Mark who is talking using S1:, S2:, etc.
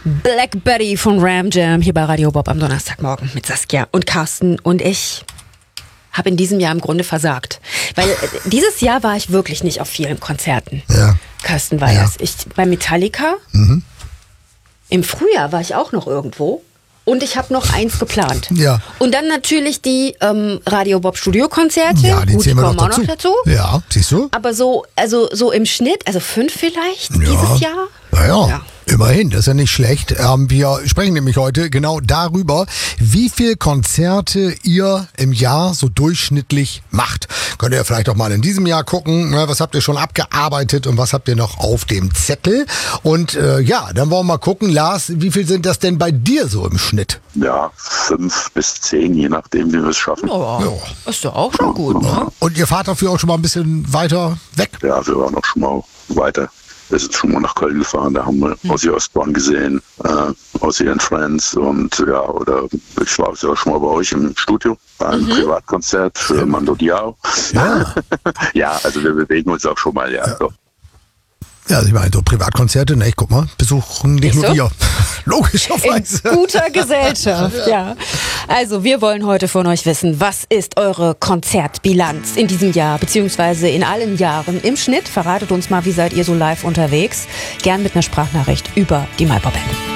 S1: Black Betty von Ram Jam hier bei Radio Bob am Donnerstagmorgen mit Saskia und Carsten. Und ich habe in diesem Jahr im Grunde versagt. Weil dieses Jahr war ich wirklich nicht auf vielen Konzerten.
S2: Ja.
S1: Carsten war das. Ich bei Metallica. Im Frühjahr war ich auch noch irgendwo. Und ich habe noch eins geplant.
S2: Ja.
S1: Und dann natürlich die Radio Bob Studiokonzerte.
S2: Ja, die
S1: Gut,
S2: zählen wir
S1: kommen
S2: noch
S1: auch noch dazu.
S2: Ja, siehst du?
S1: Aber so im Schnitt, also 5 vielleicht dieses Jahr.
S2: Naja, immerhin, das ist ja nicht schlecht. Wir sprechen nämlich heute genau darüber, wie viel Konzerte ihr im Jahr so durchschnittlich macht. Könnt ihr vielleicht auch mal in diesem Jahr gucken, was habt ihr schon abgearbeitet und was habt ihr noch auf dem Zettel. Und dann wollen wir mal gucken, Lars, wie viel sind das denn bei dir so im Schnitt?
S3: Ja, 5 bis 10, je nachdem, wie wir es schaffen.
S1: Ja, ist doch auch schon gut, ne?
S2: Und ihr fahrt dafür auch schon mal ein bisschen weiter weg?
S3: Ja, wir waren auch schon mal weiter. Wir sind schon mal nach Köln gefahren, da haben wir Ozzy Osbourne gesehen, Ozzy and Friends und oder ich war ja schon mal bei euch im Studio, bei einem Privatkonzert für Mando Diao.
S2: Ja.
S3: Ja, also wir bewegen uns auch schon mal, so.
S2: Ja, also ich meine, so Privatkonzerte, ne, guck mal, besuchen nicht nur wir. Logischerweise.
S1: In guter Gesellschaft, ja. Also wir wollen heute von euch wissen, was ist eure Konzertbilanz in diesem Jahr, beziehungsweise in allen Jahren im Schnitt? Verratet uns mal, wie seid ihr so live unterwegs? Gern mit einer Sprachnachricht über die MyPop-App.